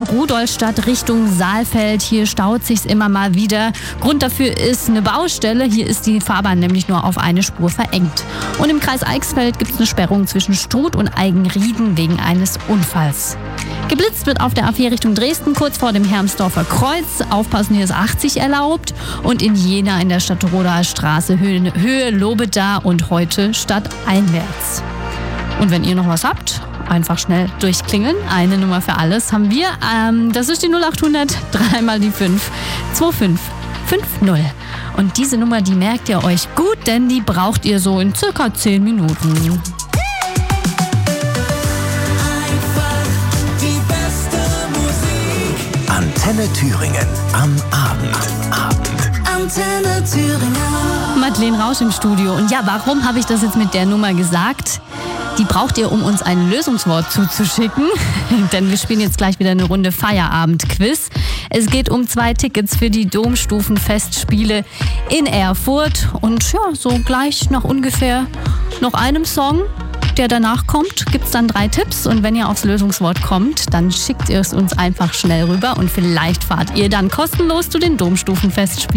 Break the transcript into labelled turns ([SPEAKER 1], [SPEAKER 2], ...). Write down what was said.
[SPEAKER 1] Rudolstadt Richtung Saalfeld. Hier staut sich's immer mal wieder. Grund dafür ist eine Baustelle. Hier ist die Fahrbahn nämlich nur auf eine Spur verengt. Und im Kreis Eichsfeld gibt es eine Sperrung zwischen Struth und Eigenrieden wegen eines Unfalls. Geblitzt wird auf der A4 Richtung Dresden, kurz vor dem Hermsdorfer Kreuz. Aufpassen, hier ist 80 erlaubt. Und in Jena in der Stadtroder Straße Höhe Lobeda und heute stadteinwärts. Und wenn ihr noch was habt, einfach schnell durchklingeln. Eine Nummer für alles haben wir. Das ist die 0800 3 mal die 5 2550. Und diese Nummer, die merkt ihr euch gut, denn die braucht ihr so in circa 10 Minuten.
[SPEAKER 2] Antenne Thüringen am Abend.
[SPEAKER 3] Antenne Thüringen.
[SPEAKER 1] Madeleine Rausch im Studio. Und ja, warum habe ich das jetzt mit der Nummer gesagt? Die braucht ihr, um uns ein Lösungswort zuzuschicken. Denn wir spielen jetzt gleich wieder eine Runde Feierabend-Quiz. Es geht um 2 Tickets für die Domstufenfestspiele in Erfurt. Und ja, so gleich nach ungefähr noch einem Song, der danach kommt, gibt es dann 3 Tipps. Und wenn ihr aufs Lösungswort kommt, dann schickt ihr es uns einfach schnell rüber. Und vielleicht fahrt ihr dann kostenlos zu den Domstufenfestspielen.